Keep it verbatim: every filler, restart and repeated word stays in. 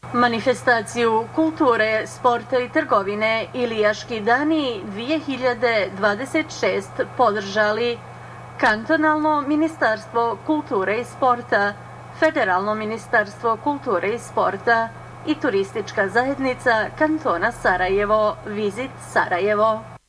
Manifestaciju kulture, sporta i trgovine Ilijaški dani dvije hiljade dvadeset šest podržali Kantonalno ministarstvo kulture i sporta, Federalno ministarstvo kulture i sporta i turistička zajednica kantona Sarajevo, Visit Sarajevo.